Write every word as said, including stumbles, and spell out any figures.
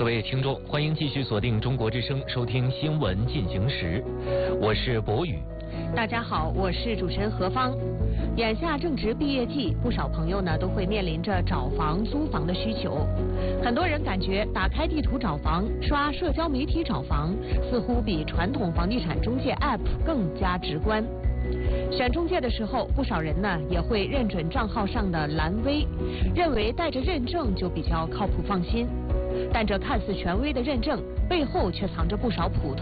各位听众，欢迎继续锁定中国之声，收听新闻进行时，我是博宇。 大家好，我是主持人何芳。眼下正值毕业季，不少朋友呢都会面临着找房、租房的需求。很多人感觉打开地图找房、刷社交媒体找房，似乎比传统房地产中介 App 更加直观。选中介的时候，不少人呢也会认准账号上的蓝 V， 认为带着认证就比较靠谱放心。但这看似权威的认证，背后却藏着不少普通